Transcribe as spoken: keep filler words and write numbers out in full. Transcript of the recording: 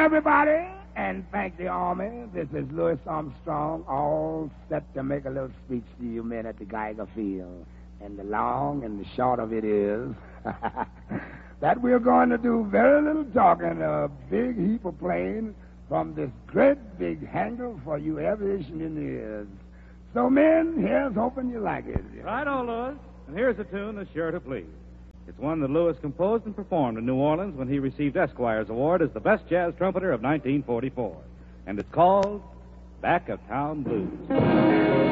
everybody, and thank the Army. This is Louis Armstrong, all set to make a little speech to you men at the Geiger Field. And the long and the short of it is that we're going to do very little talking, a big heap of playing from this great big handle for you aviation engineers. So, men, here's hoping you like it. Right on, Louis. And here's a tune that's sure to please. It's one that Louis composed and performed in New Orleans when he received Esquire's Award as the best jazz trumpeter of nineteen forty-four. And it's called Back of Town Blues.